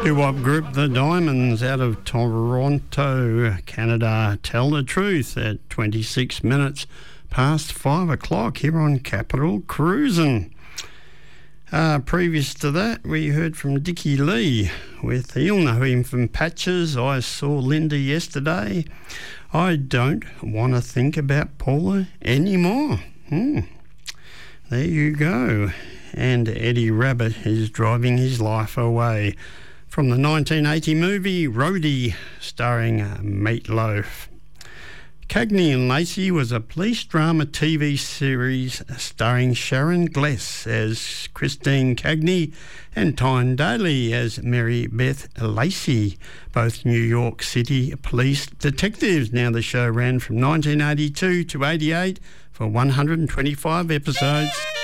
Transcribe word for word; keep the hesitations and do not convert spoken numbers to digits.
Doo-wop group The Diamonds out of Toronto, Canada. Tell the Truth at twenty-six minutes past five o'clock here on Capital Cruisin'. Uh, previous to that, we heard from Dickie Lee with You'll Know Him from Patches. I Saw Linda Yesterday. I Don't Want to Think About Paula Anymore. Hmm. There you go. And Eddie Rabbitt is Driving His Life Away from the nineteen eighty movie Roadie, starring Meat Loaf. Cagney and Lacey was a police drama T V series starring Sharon Gless as Christine Cagney and Tyne Daly as Mary Beth Lacey, both New York City police detectives. Now, the show ran from nineteen eighty-two to eighty-eight for one hundred twenty-five episodes.